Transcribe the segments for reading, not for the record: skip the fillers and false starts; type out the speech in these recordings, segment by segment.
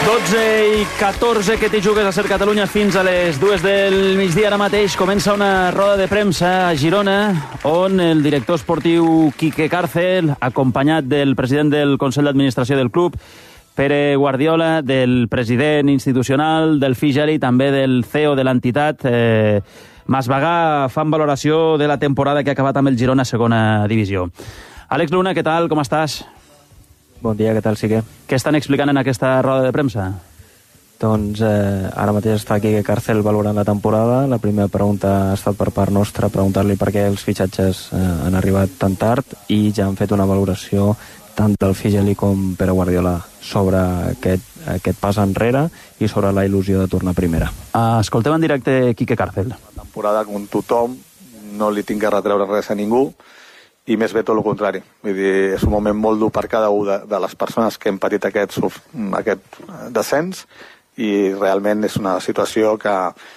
12:14 que t'hi jugues a Ser Catalunya fins a les 2 del migdia. Ara mateix comença una roda de premsa a Girona on el director esportiu Quique Càrcel, acompanyat del president del Consell d'Administració del club, Pere Guardiola, del president institucional del FIGEL i també del CEO de l'entitat, Masvagà, fan valoració de la temporada que ha acabat amb el Girona a segona divisió. Àlex Luna, què tal? Com estàs? Bon dia, què tal, Sique? Què estan explicant en aquesta roda de premsa? Doncs ara mateix està aquí Càrcel valorant la temporada. La primera pregunta ha estat per part nostra, preguntar-li per què els fitxatges han arribat tan tard, i ja han fet una valoració tant del Figeli com Pere Guardiola sobre aquest pas enrere i sobre la il·lusió de tornar a primera. Escoltem en directe Quique Càrcel. La temporada com tothom, no li tinc que retreure res a ningú, i més bé tot el contrari. Vull dir, és un moment molt dur per cada una de les persones que hem patit aquest descens, i realment és una situació que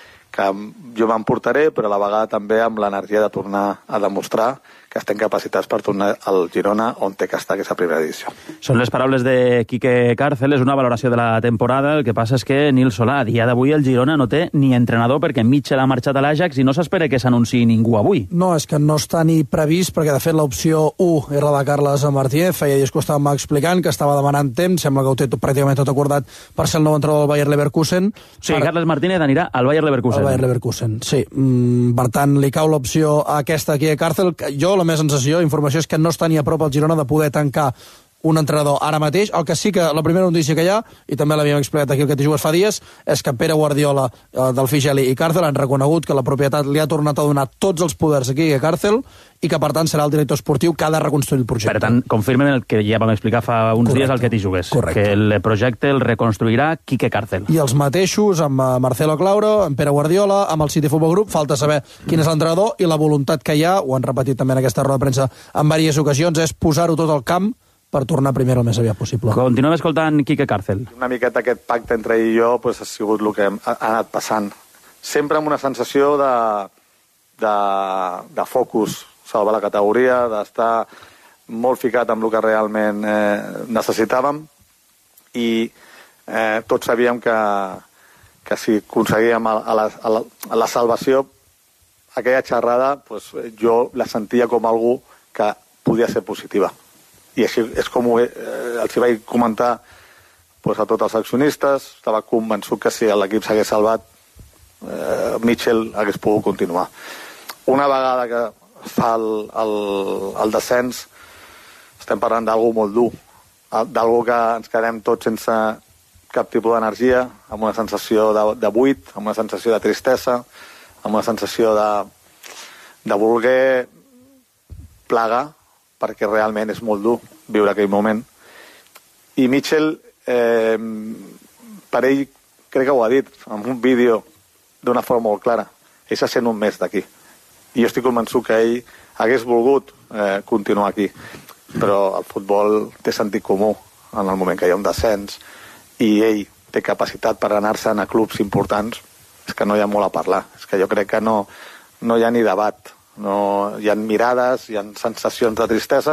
jo m'emportaré, però a la vegada també amb l'energia de tornar a demostrar que estem capacitats per tornar al Girona on té que estar, que és a primera divisió. Són les paraules de Quique Càrcel, és una valoració de la temporada. El que passa és que Nil Solà, a dia d'avui el Girona no té ni entrenador perquè Mitchell ha marxat a l'Ajax i no s'espera que s'anunciï ningú avui. No, és que no està ni previst, perquè de fet l'opció 1 era la de Carles Martínez. Feia dies que ho estàvem explicant, que estava demanant temps, sembla que ho té pràcticament tot acordat per ser el nou entrenador del Bayer Leverkusen. Sí, Carles Martínez anirà al Bayer Leverkusen. Al Bayer Leverkusen, sí. Per tant, li cau l'opció aquesta aquí a Càrcel. Jo, la meva sensació, informació, és que no està ni a prop el Girona de poder tancar un entrenador ara mateix. El que sí que la primera notícia que hi ha, i també l'havíem explicat aquí el que t'hi jugues fa dies, és que Pere Guardiola del Figeli i Càrcel han reconegut que la propietat li ha tornat a donar tots els poders aquí a Càrcel i que per tant serà el director esportiu que ha de reconstruir el projecte. Per tant, confirmen el que ja vam explicar fa uns dies al que t'hi jugues. Correcte. Que el projecte el reconstruirà Quique Càrcel. I els mateixos amb Marcelo Clauro, amb Pere Guardiola, amb el City Football Group. Falta saber quin és l'entrenador, i la voluntat que hi ha, ho han repetit també en aquesta roda de premsa en diverses ocasions, és posar-ho tot al camp per tornar primer el més aviat possible. Continuem escoltant Quique Càrcel. Una miqueta aquest pacte entre ell i jo ha sigut el que ha anat passant. Sempre amb una sensació de focus, salvar la categoria, d'estar molt ficat amb el que realment necessitàvem, i tots sabíem que si aconseguíem la salvació, aquella xerrada jo la sentia com algú que podia ser positiva. I així és com els vaig comentar a tots els accionistes. Estava convençut que si l'equip s'hagués salvat, Mitchell hagués pogut continuar. Una vegada que fa el descens, estem parlant d'algú molt dur, d'algú que ens quedem tots sense cap tipus d'energia, amb una sensació de buit, amb una sensació de tristesa, amb una sensació de voler plegar, perquè realment és molt dur viure aquell moment. I Mitchell, per ell, crec que ho ha dit en un vídeo d'una forma molt clara, ell se sent un mes d'aquí, i jo estic convençut que ell hagués volgut continuar aquí, però el futbol té sentit comú en el moment que hi ha un descens i ell té capacitat per anar-se'n a clubs importants. És que no hi ha molt a parlar, és que jo crec que no hi ha ni debat, no hi ha mirades, hi ha sensacions de tristesa,